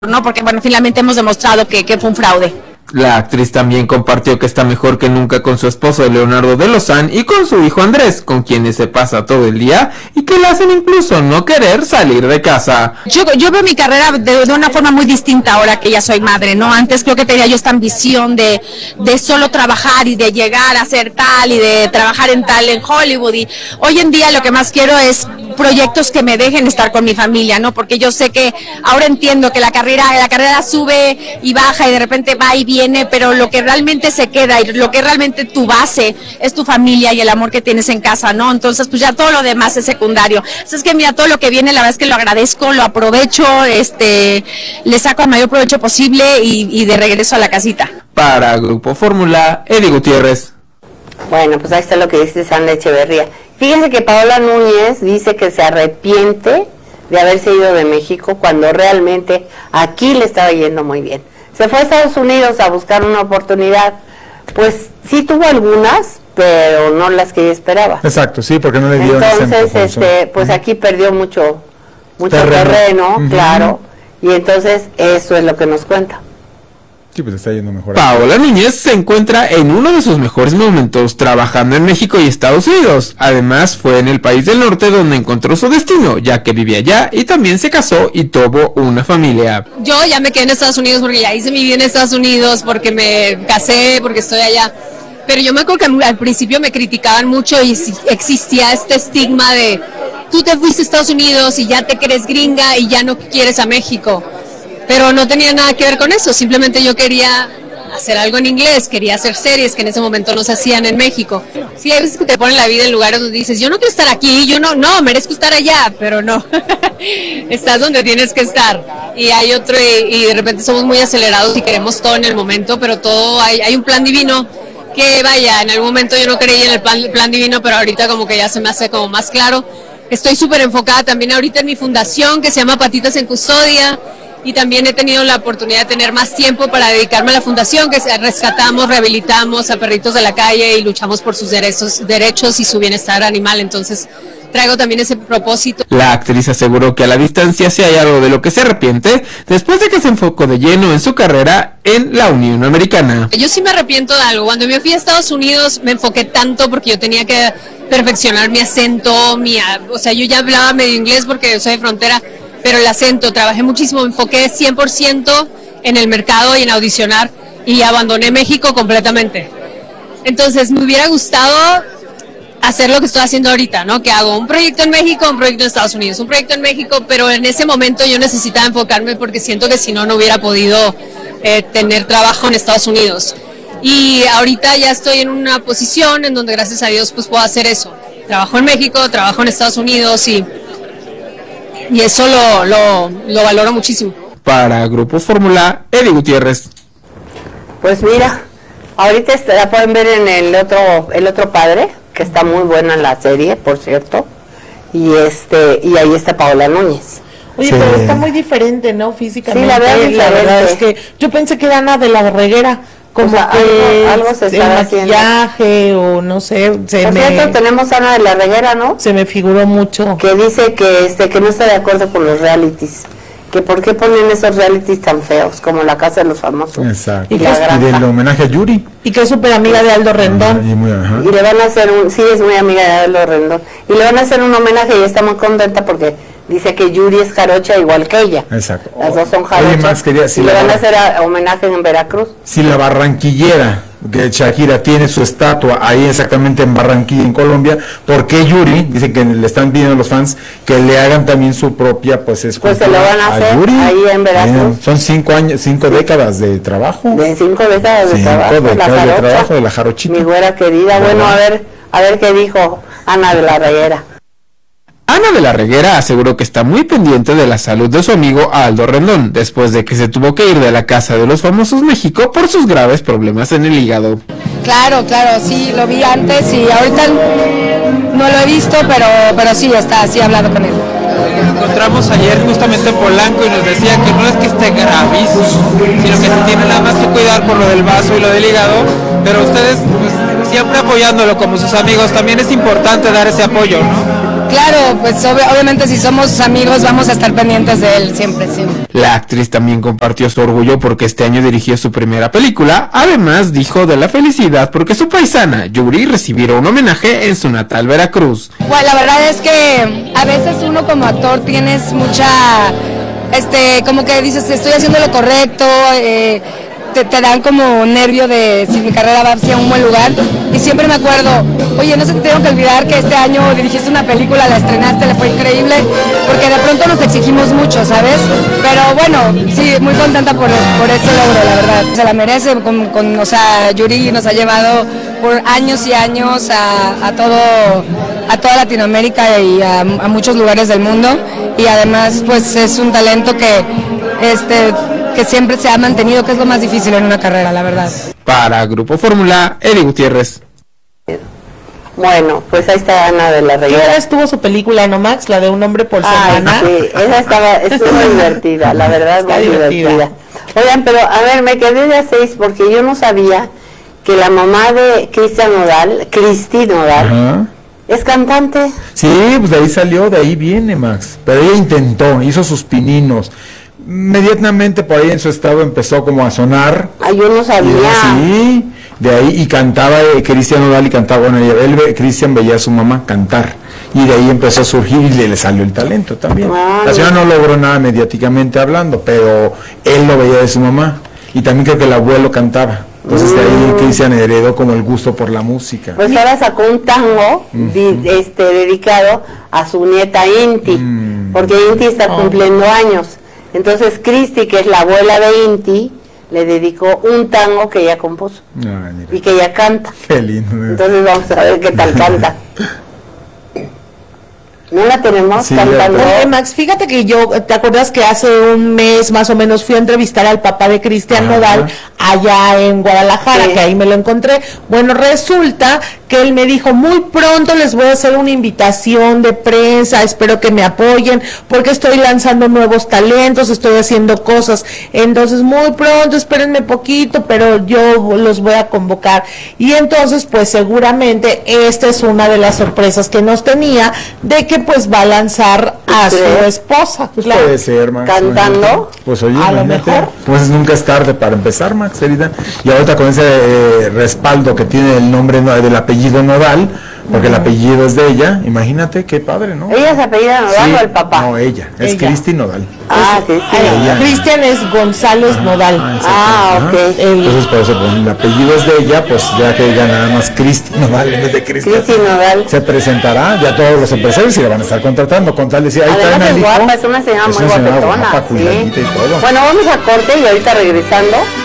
¿no? Porque, bueno, finalmente hemos demostrado que fue un fraude. La actriz también compartió que está mejor que nunca con su esposo Leonardo de Lozán y con su hijo Andrés, con quienes se pasa todo el día y que le hacen incluso no querer salir de casa. Yo veo mi carrera de una forma muy distinta ahora que ya soy madre, ¿no? Antes creo que tenía yo esta ambición de solo trabajar y de llegar a ser tal y de trabajar en Hollywood, y hoy en día lo que más quiero es proyectos que me dejen estar con mi familia, ¿no? Porque yo sé que ahora entiendo que la carrera sube y baja y de repente va y viene, pero lo que realmente se queda y lo que realmente tu base es tu familia y el amor que tienes en casa, ¿no? Entonces, pues ya todo lo demás es secundario. Así es que mira, todo lo que viene, la verdad es que lo agradezco, lo aprovecho, le saco el mayor provecho posible y de regreso a la casita. Para Grupo Fórmula, Eddie Gutiérrez. Bueno, pues ahí está lo que dice Sandra Echeverría. Fíjense que Paola Núñez dice que se arrepiente de haberse ido de México cuando realmente aquí le estaba yendo muy bien. Se fue a Estados Unidos a buscar una oportunidad, pues sí tuvo algunas, pero no las que ella esperaba. Exacto, sí, porque no le dieron entonces, pues aquí perdió mucho terreno, claro, y entonces eso es lo que nos cuenta. Sí, pues está yendo mejor. Paola Núñez se encuentra en uno de sus mejores momentos trabajando en México y Estados Unidos. Además, fue en el país del norte donde encontró su destino, ya que vivía allá y también se casó y tuvo una familia. Yo ya me quedé en Estados Unidos porque ya hice mi vida en Estados Unidos, porque me casé, porque estoy allá. Pero yo me acuerdo que al principio me criticaban mucho y existía este estigma de tú te fuiste a Estados Unidos y ya te crees gringa y ya no quieres a México. Pero no tenía nada que ver con eso, simplemente yo quería hacer algo en inglés, quería hacer series que en ese momento no se hacían en México. Sí, hay veces que te ponen la vida en lugares donde dices, yo no quiero estar aquí, yo no, merezco estar allá, pero no, estás donde tienes que estar. Y hay otro, y de repente somos muy acelerados y queremos todo en el momento, pero todo, hay un plan divino que vaya, en algún momento yo no creía en el plan divino, pero ahorita como que ya se me hace como más claro. Estoy súper enfocada también ahorita en mi fundación que se llama Patitas en Custodia. Y también he tenido la oportunidad de tener más tiempo para dedicarme a la fundación, que rescatamos, rehabilitamos a perritos de la calle y luchamos por sus derechos y su bienestar animal. Entonces traigo también ese propósito. La actriz aseguró que a la distancia sí hay algo de lo que se arrepiente después de que se enfocó de lleno en su carrera en la Unión Americana. Yo sí me arrepiento de algo. Cuando me fui a Estados Unidos me enfoqué tanto porque yo tenía que perfeccionar mi acento, o sea, yo ya hablaba medio inglés porque soy de frontera, pero el acento, trabajé muchísimo, me enfoqué 100% en el mercado y en audicionar y abandoné México completamente. Entonces me hubiera gustado hacer lo que estoy haciendo ahorita, ¿no? Que hago un proyecto en México, un proyecto en Estados Unidos, un proyecto en México, pero en ese momento yo necesitaba enfocarme porque siento que si no, no hubiera podido tener trabajo en Estados Unidos. Y ahorita ya estoy en una posición en donde gracias a Dios pues puedo hacer eso. Trabajo en México, trabajo en Estados Unidos y eso lo valoro muchísimo. Para Grupo Fórmula, Eddie Gutiérrez. Pues mira, ahorita la pueden ver en el otro padre, que está muy buena en la serie, por cierto, y ahí está Paola Núñez. Oye, sí, pero está muy diferente, ¿no? Físicamente. Sí, la verdad es que yo pensé que era Ana de la Reguera, como o sea, algo se está maquillaje haciendo. O no sé. Por cierto, tenemos a Ana de la Reguera, ¿no? Se me figuró mucho. Que dice que no está de acuerdo con los realities. Que por qué ponen esos realities tan feos, como La Casa de los Famosos. Exacto. Y del homenaje a Yuri. Y que es súper amiga de Aldo Rendón. Y le van a hacer sí, es muy amiga de Aldo Rendón. Y le van a hacer un homenaje y está muy contenta porque dice que Yuri es jarocha igual que ella. Exacto. Las dos son jarochas. Y le van a hacer homenaje en Veracruz. Si la barranquillera que Shakira tiene su estatua ahí exactamente en Barranquilla, en Colombia, ¿por qué Yuri? Dicen que le están pidiendo a los fans que le hagan también su propia escultura. Pues se lo van a hacer Yuri, ahí en Veracruz. Son 5 décadas de trabajo. De 5 décadas de trabajo. 5 décadas de trabajo de la jarochita. Mi güera querida. Bueno, a ver qué dijo Ana de la Reguera. Ana de la Reguera aseguró que está muy pendiente de la salud de su amigo Aldo Rendón, después de que se tuvo que ir de la Casa de los Famosos México por sus graves problemas en el hígado. Claro, sí, lo vi antes y ahorita no lo he visto, pero sí he hablado con él. Nos encontramos ayer justamente en Polanco y nos decía que no es que esté gravísimo, sino que se tiene nada más que cuidar por lo del vaso y lo del hígado, pero ustedes pues, siempre apoyándolo como sus amigos, también es importante dar ese apoyo, ¿no? Claro, pues obviamente si somos amigos vamos a estar pendientes de él siempre, sí. La actriz también compartió su orgullo porque este año dirigió su primera película. Además, dijo de la felicidad porque su paisana, Yuri, recibiera un homenaje en su natal Veracruz. Bueno, la verdad es que a veces uno como actor tienes mucha, como que dices, estoy haciendo lo correcto, te dan como nervio de si mi carrera va hacia un buen lugar, y siempre me acuerdo, oye, no se te tengo que olvidar que este año dirigiste una película, la estrenaste, le fue increíble, porque de pronto nos exigimos mucho, ¿sabes? Pero bueno, sí, muy contenta por ese logro, la verdad, se la merece, o sea, Yuri nos ha llevado por años y años a toda Latinoamérica y a muchos lugares del mundo, y además pues es un talento que siempre se ha mantenido, que es lo más difícil en una carrera, la verdad. Para Grupo Fórmula, Eli Gutiérrez. Bueno, pues ahí está Ana de la ¿Qué Reguera. hora estuvo su película, no, Max? La de Un hombre por semana. Sí, esa estuvo divertida, la verdad, Está muy divertida. Oigan, pero a ver, me quedé de a 6 porque yo no sabía que la mamá de Cristi Nodal, Ajá. es cantante. Sí, pues de ahí salió, de ahí viene, Max. Pero ella intentó, hizo sus pininos. Inmediatamente por ahí en su estado empezó como a sonar. Ay, yo no sabía. Sí, de ahí, y cantaba Cristian Nodal, y cantaba, bueno, Cristian veía a su mamá cantar, y de ahí empezó a surgir y le salió el talento también. Ah, La señora no logró nada mediáticamente hablando, pero él lo veía de su mamá, y también creo que el abuelo cantaba. Entonces de ahí Cristian heredó como el gusto por la música. Pues ahora sacó un tango dedicado a su nieta Inti, porque Inti está cumpliendo años. Entonces Cristi, que es la abuela de Inti, le dedicó un tango que ella compuso. Ay, mira. Y que ella canta. Qué lindo. Entonces vamos a ver qué tal canta. ¿No la tenemos Sí, cantando? Oye, Max, fíjate que yo, ¿te acuerdas que hace un mes más o menos fui a entrevistar al papá de Cristian Nodal allá en Guadalajara, Sí. que ahí me lo encontré? Bueno, resulta que él me dijo, muy pronto les voy a hacer una invitación de prensa, espero que me apoyen, porque estoy lanzando nuevos talentos, estoy haciendo cosas, entonces muy pronto, espérenme poquito, pero yo los voy a convocar. Y entonces, pues seguramente esta es una de las sorpresas que nos tenía, de que pues va a lanzar a su esposa. Pues claro. puede ser, Max. ¿Cantando? Imagínate. Pues oye, A lo imagínate. mejor. Pues nunca es tarde para empezar, Max, querida. Y ahorita con ese respaldo que tiene el nombre del apellido Nodal, porque el apellido es de ella, imagínate, qué padre, ¿no? ¿Ella se apellida Nodal o el papá? No, ella, es Ella. Cristi Nodal. Ah, sí, sí. Ella. Cristian es González Nodal. exacto. Ah, Ajá. ok. Entonces por eso, como el apellido es de ella, pues ya que diga nada más Cristi Nodal en vez de Cristian. Cristi Nodal. Se presentará, ya todos los empresarios se le van a estar contratando, con tal de decir, ahí Además traen es al hijo. guapa, es una señora Es muy una señora guapetona. guapa, Sí. cuidadita y todo. Bueno, vamos a corte y ahorita regresando